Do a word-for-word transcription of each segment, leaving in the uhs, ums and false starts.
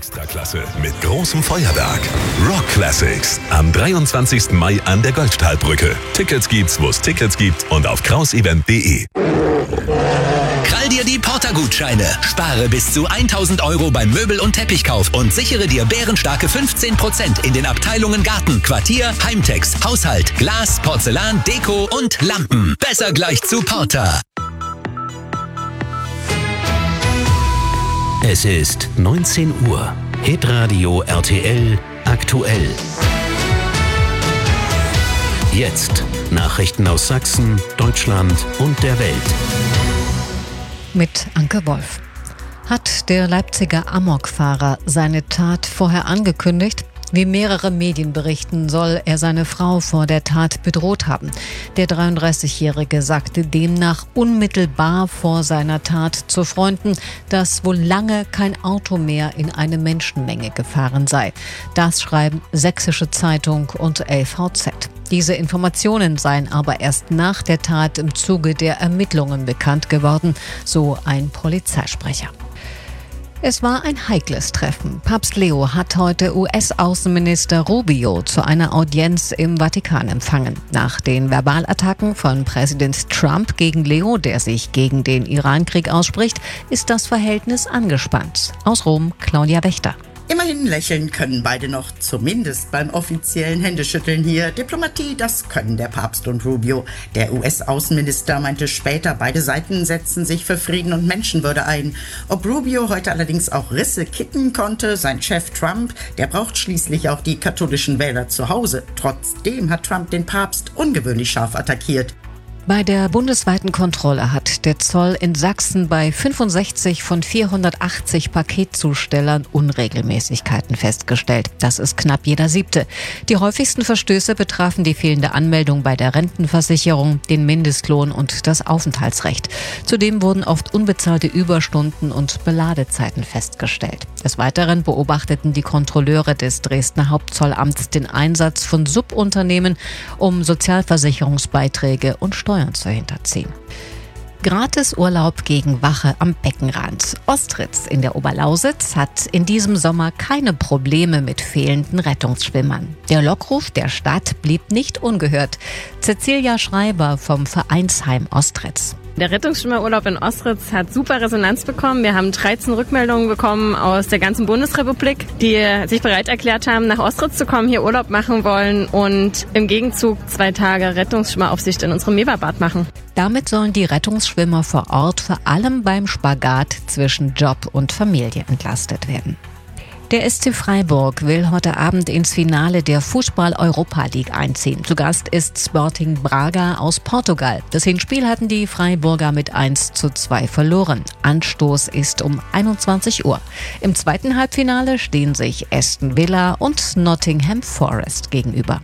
Extraklasse mit großem Feuerwerk. Rock Classics am dreiundzwanzigsten Mai an der Goldtalbrücke. Tickets gibt's, wo es Tickets gibt und auf krausevent punkt de. Krall dir die Porter-Gutscheine. Spare bis zu tausend Euro beim Möbel- und Teppichkauf und sichere dir bärenstarke fünfzehn Prozent in den Abteilungen Garten, Quartier, Heimtex, Haushalt, Glas, Porzellan, Deko und Lampen. Besser gleich zu Porter. Es ist neunzehn Uhr. Hitradio R T L aktuell. Jetzt Nachrichten aus Sachsen, Deutschland und der Welt. Mit Anke Wolf. Hat der Leipziger Amokfahrer seine Tat vorher angekündigt? Wie mehrere Medien berichten, soll er seine Frau vor der Tat bedroht haben. Der dreiunddreißigjährige sagte demnach unmittelbar vor seiner Tat zu Freunden, dass wohl lange kein Auto mehr in eine Menschenmenge gefahren sei. Das schreiben Sächsische Zeitung und L V Z. Diese Informationen seien aber erst nach der Tat im Zuge der Ermittlungen bekannt geworden, so ein Polizeisprecher. Es war ein heikles Treffen. Papst Leo hat heute U S-Außenminister Rubio zu einer Audienz im Vatikan empfangen. Nach den Verbalattacken von Präsident Trump gegen Leo, der sich gegen den Irankrieg ausspricht, ist das Verhältnis angespannt. Aus Rom, Claudia Wächter. Immerhin lächeln können beide noch, zumindest beim offiziellen Händeschütteln hier. Diplomatie, das können der Papst und Rubio. Der U S-Außenminister meinte später, beide Seiten setzen sich für Frieden und Menschenwürde ein. Ob Rubio heute allerdings auch Risse kitten konnte, sein Chef Trump, der braucht schließlich auch die katholischen Wähler zu Hause. Trotzdem hat Trump den Papst ungewöhnlich scharf attackiert. Bei der bundesweiten Kontrolle hat der Zoll in Sachsen bei fünfundsechzig von vierhundertachtzig Paketzustellern Unregelmäßigkeiten festgestellt. Das ist knapp jeder siebte. Die häufigsten Verstöße betrafen die fehlende Anmeldung bei der Rentenversicherung, den Mindestlohn und das Aufenthaltsrecht. Zudem wurden oft unbezahlte Überstunden und Beladezeiten festgestellt. Des Weiteren beobachteten die Kontrolleure des Dresdner Hauptzollamts den Einsatz von Subunternehmen, um Sozialversicherungsbeiträge und Steuern zu hinterziehen. Gratisurlaub gegen Wache am Beckenrand. Ostritz in der Oberlausitz hat in diesem Sommer keine Probleme mit fehlenden Rettungsschwimmern. Der Lockruf der Stadt blieb nicht ungehört. Cecilia Schreiber vom Vereinsheim Ostritz. Der Rettungsschwimmerurlaub in Ostritz hat super Resonanz bekommen. Wir haben dreizehn Rückmeldungen bekommen aus der ganzen Bundesrepublik, die sich bereit erklärt haben, nach Ostritz zu kommen, hier Urlaub machen wollen und im Gegenzug zwei Tage Rettungsschwimmeraufsicht in unserem Meerbad machen. Damit sollen die Rettungsschwimmer vor Ort vor allem beim Spagat zwischen Job und Familie entlastet werden. Der S C Freiburg will heute Abend ins Finale der Fußball-Europa League einziehen. Zu Gast ist Sporting Braga aus Portugal. Das Hinspiel hatten die Freiburger mit eins zu zwei verloren. Anstoß ist um einundzwanzig Uhr. Im zweiten Halbfinale stehen sich Aston Villa und Nottingham Forest gegenüber.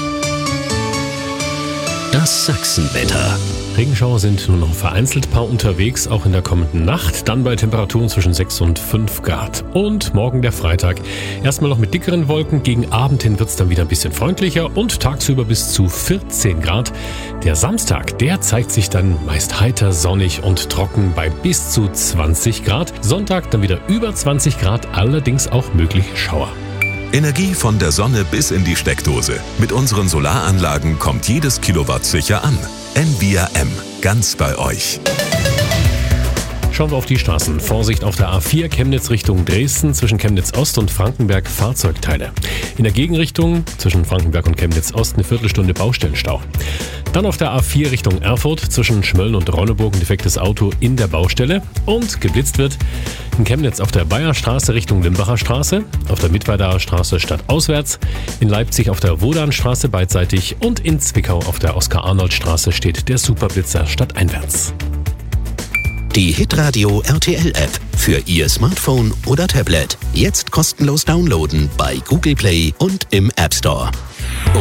Das Sachsenwetter. Regenschauer sind nur noch vereinzelt ein paar unterwegs, auch in der kommenden Nacht. Dann bei Temperaturen zwischen sechs und fünf Grad. Und morgen der Freitag. Erstmal noch mit dickeren Wolken. Gegen Abend hin wird es dann wieder ein bisschen freundlicher und tagsüber bis zu vierzehn Grad. Der Samstag, der zeigt sich dann meist heiter, sonnig und trocken bei bis zu zwanzig Grad. Sonntag dann wieder über zwanzig Grad, allerdings auch mögliche Schauer. Energie von der Sonne bis in die Steckdose. Mit unseren Solaranlagen kommt jedes Kilowatt sicher an. N V R M, ganz bei euch. Schauen wir auf die Straßen. Vorsicht auf der A vier Chemnitz Richtung Dresden, zwischen Chemnitz Ost und Frankenberg Fahrzeugteile. In der Gegenrichtung zwischen Frankenberg und Chemnitz Ost eine Viertelstunde Baustellenstau. Dann auf der A vier Richtung Erfurt, zwischen Schmölln und Ronneburg ein defektes Auto in der Baustelle. Und geblitzt wird in Chemnitz auf der Bayerstraße Richtung Limbacher Straße, auf der Mittweidaer Straße stadtauswärts, in Leipzig auf der Wodanstraße beidseitig und in Zwickau auf der Oskar-Arnold-Straße steht der Superblitzer stadteinwärts. Die Hitradio R T L-App für Ihr Smartphone oder Tablet. Jetzt kostenlos downloaden bei Google Play und im App Store.